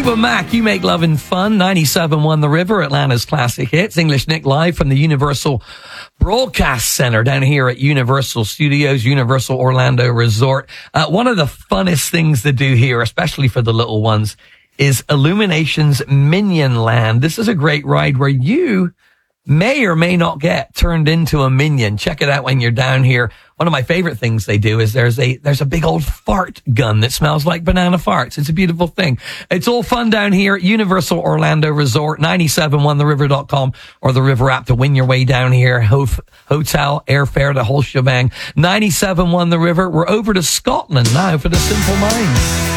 Fleetwood Mac, You Make Lovin' Fun, 97.1 The River, Atlanta's classic hits. English Nick live from the Universal Broadcast Center down here at Universal Studios, Universal Orlando Resort. One of the funnest things to do here, especially for the little ones, is Illumination's Minion Land. This is a great ride where you may or may not get turned into a minion. Check it out when you're down here. One of my favorite things they do is there's a big old fart gun that smells like banana farts. It's a beautiful thing. It's all fun down here at Universal Orlando Resort, 971theriver.com or the River app to win your way down here. Hotel, airfare, the whole shebang. 97.1 The River. We're over to Scotland now for the Simple Minds.